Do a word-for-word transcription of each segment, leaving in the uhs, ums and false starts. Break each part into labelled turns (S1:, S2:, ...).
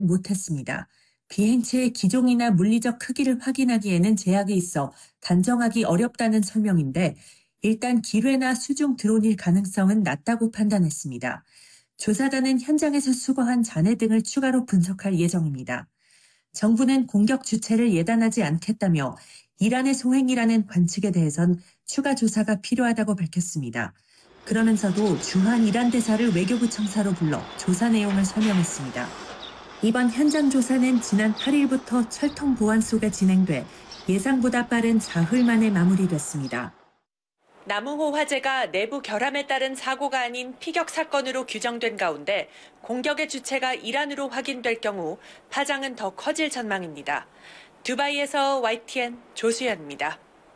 S1: 못했습니다. 비행체의 기종이나 물리적 크기를 확인하기에는 제약이 있어 단정하기 어렵다는 설명인데 일단 기뢰나 수중 드론일 가능성은 낮다고 판단했습니다. 조사단은 현장에서 수거한 잔해 등을 추가로 분석할 예정입니다. 정부는 공격 주체를 예단하지 않겠다며 이란의 소행이라는 관측에 대해선 추가 조사가 필요하다고 밝혔습니다. 그러면서도 주한 이란 대사를 외교부 청사로 불러 조사 내용을 설명했습니다. 이번 현장 조사는 지난 팔 일부터 철통 보안 속에 진행돼 예상보다 빠른 사흘 만에 마무리됐습니다.
S2: 남우호 화재가 내부 결함에 따른 사고가 아닌 피격 사건으로 규정된 가운데 공격의 주체가 이란으로 확인될 경우 파장은 더 커질 전망입니다. 두바이에서 와이티엔 조수연입니다.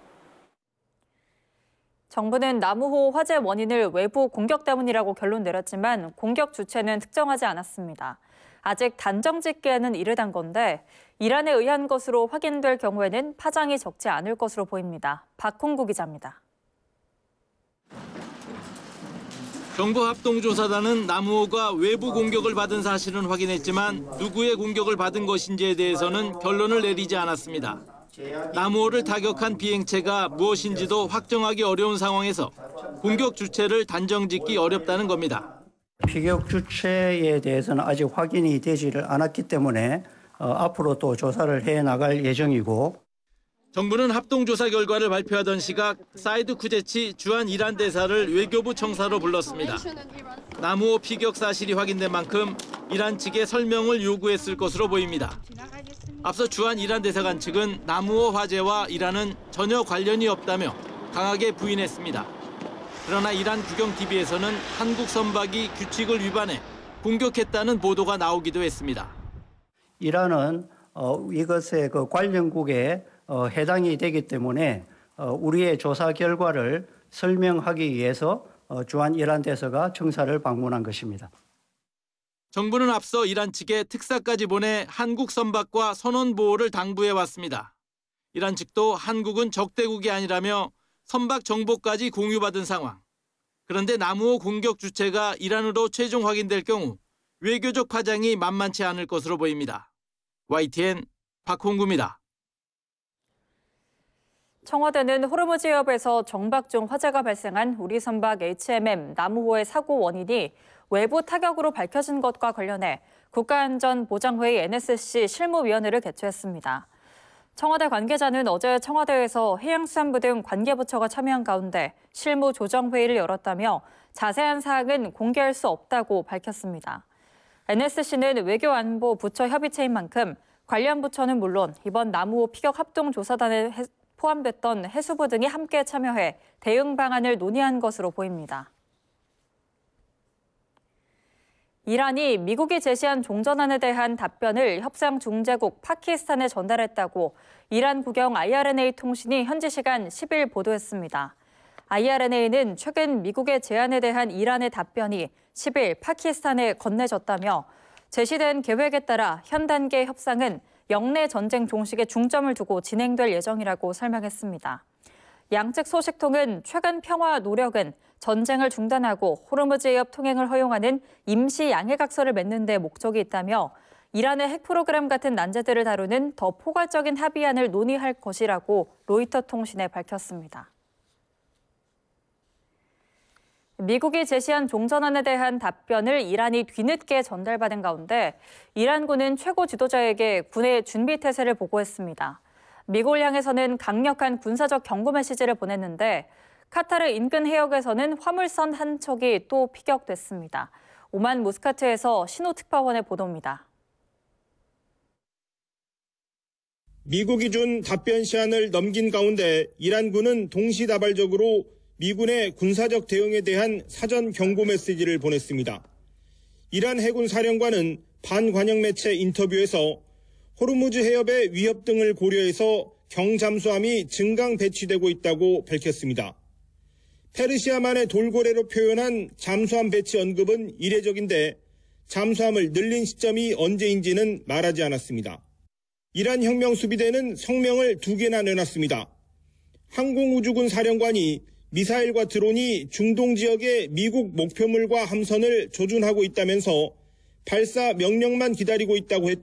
S3: 정부는 남우호 화재 원인을 외부 공격 때문이라고 결론 내렸지만 공격 주체는 특정하지 않았습니다. 아직 단정 짓기에는 이르단 건데 이란에 의한 것으로 확인될 경우에는 파장이 적지 않을 것으로 보입니다. 박홍구 기자입니다.
S4: 정부 합동조사단은 남우호가 외부 공격을 받은 사실은 확인했지만 누구의 공격을 받은 것인지에 대해서는 결론을 내리지 않았습니다. 남우호를 타격한 비행체가 무엇인지도 확정하기 어려운 상황에서 공격 주체를 단정짓기 어렵다는 겁니다.
S5: 피격 주체에 대해서는 아직 확인이 되지를 않았기 때문에 어, 앞으로 또 조사를 해나갈 예정이고
S4: 정부는 합동조사 결과를 발표하던 시각 사이드 쿠제치 주한 이란 대사를 외교부 청사로 불렀습니다. 남우호 피격 사실이 확인된 만큼 이란 측에 설명을 요구했을 것으로 보입니다. 앞서 주한 이란 대사관 측은 남우호 화재와 이란은 전혀 관련이 없다며 강하게 부인했습니다. 그러나 이란 국영티비에서는 한국 선박이 규칙을 위반해 공격했다는 보도가 나오기도 했습니다.
S5: 이란은 어, 이것의 그 관련국에 어, 해당이 되기 때문에 어, 우리의 조사 결과를 설명하기 위해서 어, 주한 이란 대사가 청사를 방문한 것입니다.
S4: 정부는 앞서 이란 측에 특사까지 보내 한국 선박과 선원 보호를 당부해 왔습니다. 이란 측도 한국은 적대국이 아니라며 선박 정보까지 공유받은 상황. 그런데 남우호 공격 주체가 이란으로 최종 확인될 경우 외교적 파장이 만만치 않을 것으로 보입니다. 와이티엔 박홍구입니다.
S3: 청와대는 호르무즈 해협에서 정박 중 화재가 발생한 우리 선박 에이치엠엠 남우호의 사고 원인이 외부 타격으로 밝혀진 것과 관련해 국가안전보장회의 엔에스씨 실무위원회를 개최했습니다. 청와대 관계자는 어제 청와대에서 해양수산부 등 관계부처가 참여한 가운데 실무조정회의를 열었다며 자세한 사항은 공개할 수 없다고 밝혔습니다. 엔에스씨는 외교안보 부처 협의체인 만큼 관련 부처는 물론 이번 남우호 피격 합동조사단에 포함됐던 해수부 등이 함께 참여해 대응 방안을 논의한 것으로 보입니다. 이란이 미국이 제시한 종전안에 대한 답변을 협상 중재국 파키스탄에 전달했다고 이란 국영 아이알엔에이 통신이 현지 시간 십 일 보도했습니다. 아이알엔에이는 최근 미국의 제안에 대한 이란의 답변이 십 일 파키스탄에 건네졌다며 제시된 계획에 따라 현 단계 협상은 영내 전쟁 종식에 중점을 두고 진행될 예정이라고 설명했습니다. 양측 소식통은 최근 평화 노력은 전쟁을 중단하고 호르무즈 해협 통행을 허용하는 임시 양해각서를 맺는 데 목적이 있다며 이란의 핵 프로그램 같은 난제들을 다루는 더 포괄적인 합의안을 논의할 것이라고 로이터 통신에 밝혔습니다. 미국이 제시한 종전안에 대한 답변을 이란이 뒤늦게 전달받은 가운데 이란군은 최고 지도자에게 군의 준비 태세를 보고했습니다. 미국을 향해서는 강력한 군사적 경고 메시지를 보냈는데 카타르 인근 해역에서는 화물선 한 척이 또 피격됐습니다. 오만 무스카트에서 신호특파원의 보도입니다.
S6: 미국이 준 답변 시한을 넘긴 가운데 이란군은 동시다발적으로 미군의 군사적 대응에 대한 사전 경고 메시지를 보냈습니다. 이란 해군 사령관은 반관영 매체 인터뷰에서 호르무즈 해협의 위협 등을 고려해서 경잠수함이 증강 배치되고 있다고 밝혔습니다. 페르시아만의 돌고래로 표현한 잠수함 배치 언급은 이례적인데 잠수함을 늘린 시점이 언제인지는 말하지 않았습니다. 이란 혁명수비대는 성명을 두 개나 내놨습니다. 항공우주군 사령관이 미사일과 드론이 중동 지역의 미국 목표물과 함선을 조준하고 있다면서 발사 명령만 기다리고 있다고 했고